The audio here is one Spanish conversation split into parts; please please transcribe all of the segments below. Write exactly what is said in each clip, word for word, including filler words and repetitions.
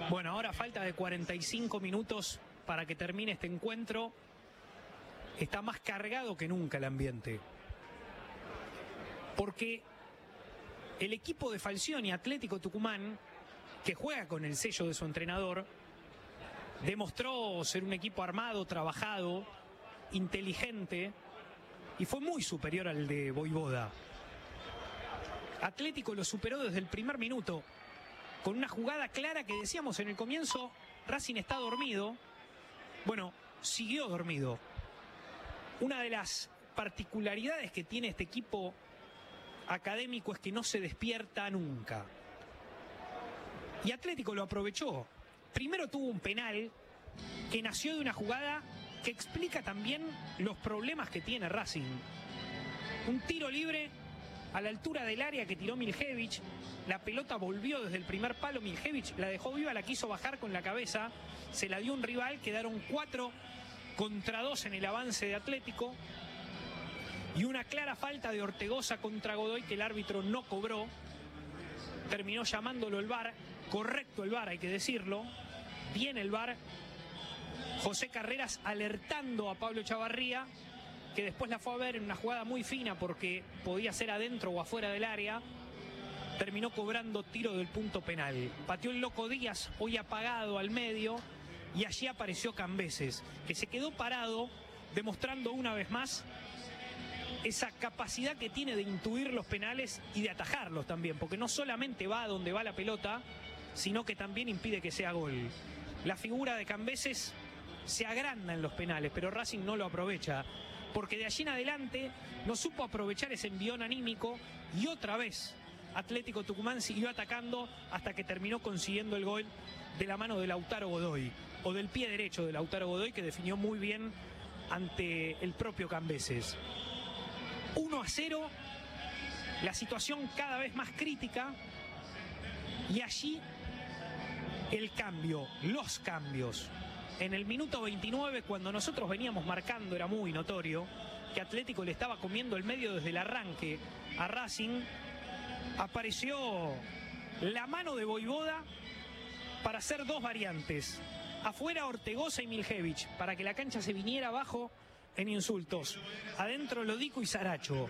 Bueno, ahora falta de cuarenta y cinco minutos para que termine este encuentro. Está más cargado que nunca el ambiente. Porque el equipo de Falcioni, Atlético Tucumán, que juega con el sello de su entrenador, demostró ser un equipo armado, trabajado, inteligente, y fue muy superior al de Voivoda. Atlético lo superó desde el primer minuto, con una jugada clara que decíamos en el comienzo, Racing está dormido. Bueno, siguió dormido. Una de las particularidades que tiene este equipo académico es que no se despierta nunca. Y Atlético lo aprovechó. Primero tuvo un penal que nació de una jugada que explica también los problemas que tiene Racing. Un tiro libre a la altura del área que tiró Miljevich. La pelota volvió desde el primer palo. Miljevich la dejó viva, la quiso bajar con la cabeza. Se la dio un rival. Quedaron cuatro contra dos en el avance de Atlético. Y una clara falta de Ortegoza contra Godoy que el árbitro no cobró. Terminó llamándolo el V A R. Correcto el V A R, hay que decirlo. Bien el V A R. José Carreras alertando a Pablo Chavarría, que después la fue a ver en una jugada muy fina porque podía ser adentro o afuera del área. Terminó cobrando tiro del punto penal. Pateó el Loco Díaz, hoy apagado al medio, y allí apareció Cambeses, que se quedó parado, demostrando una vez más esa capacidad que tiene de intuir los penales y de atajarlos también, porque no solamente va a donde va la pelota, sino que también impide que sea gol. La figura de Cambeses se agranda en los penales, pero Racing no lo aprovecha, porque de allí en adelante no supo aprovechar ese envión anímico y otra vez Atlético Tucumán siguió atacando hasta que terminó consiguiendo el gol de la mano de Lautaro Godoy, o del pie derecho de Lautaro Godoy, que definió muy bien ante el propio Cambeses. uno a cero, la situación cada vez más crítica, y allí el cambio, los cambios. En el minuto veintinueve, cuando nosotros veníamos marcando, era muy notorio que Atlético le estaba comiendo el medio desde el arranque a Racing. Apareció la mano de Voivoda para hacer dos variantes. Afuera Ortegoza y Miljevich, para que la cancha se viniera abajo en insultos. Adentro Lodico y Saracho.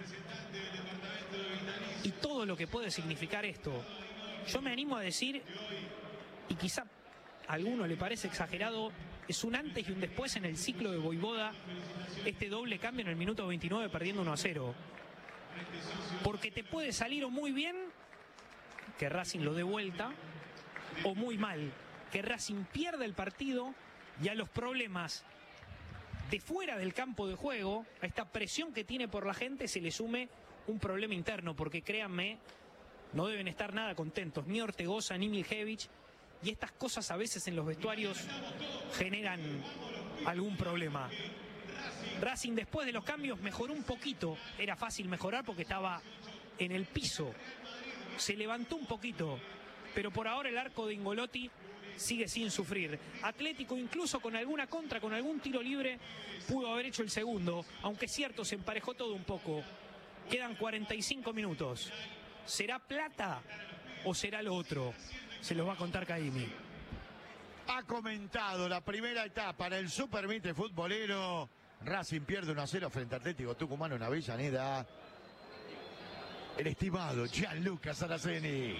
Y todo lo que puede significar esto. Yo me animo a decir, y quizá a alguno le parece exagerado, es un antes y un después en el ciclo de Voivoda, este doble cambio en el minuto veintinueve perdiendo uno a cero. Porque te puede salir o muy bien, que Racing lo dé vuelta, o muy mal, que Racing pierda el partido, y a los problemas de fuera del campo de juego, a esta presión que tiene por la gente, se le sume un problema interno, porque créanme, no deben estar nada contentos, ni Ortegoza ni Miljevich, y estas cosas a veces en los vestuarios generan algún problema. Racing después de los cambios mejoró un poquito, era fácil mejorar porque estaba en el piso, se levantó un poquito, pero por ahora el arco de Ingolotti sigue sin sufrir. Atlético incluso con alguna contra, con algún tiro libre, pudo haber hecho el segundo, aunque es cierto, se emparejó todo un poco. Quedan cuarenta y cinco minutos. ¿Será plata o será lo otro? Se los va a contar Caimi. Ha comentado la primera etapa en el Super Mitre futbolero. Racing pierde uno a cero frente a Atlético Tucumán en Avellaneda. El estimado Gianluca Saraceni.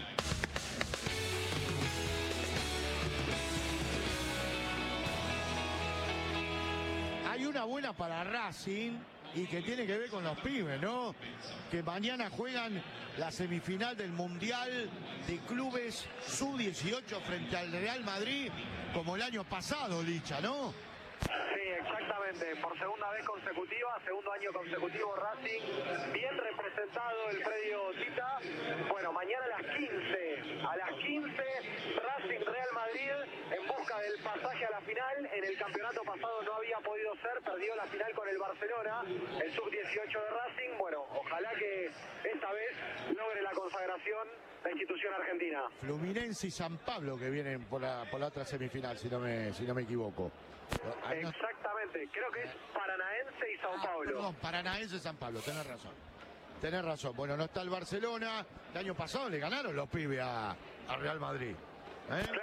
Hay una buena para Racing y que tiene que ver con los pibes, ¿no? Que mañana juegan la semifinal del Mundial de Clubes sub dieciocho frente al Real Madrid, como el año pasado, Licha, ¿no? Sí, exactamente, por segunda vez consecutiva, segundo año consecutivo Racing, bien representado el predio Tita. Bueno, mañana a las quince, a las quince, Racing Real Madrid en busca del pasaje a la final. En el campeonato pasado no había podido ser, perdió la final con el Barcelona, el sub dieciocho de Racing. Bueno, ojalá que esta vez logre la consagración la institución argentina. Fluminense y San Pablo que vienen por la, por la otra semifinal, si no me, si no me equivoco. Exactamente, creo que es Paranaense y Sao Ah, Paulo. Perdón, Paranaense y San Pablo, tenés razón. Tenés razón. Bueno, no está el Barcelona. El año pasado le ganaron los pibes a, a Real Madrid. ¿Eh?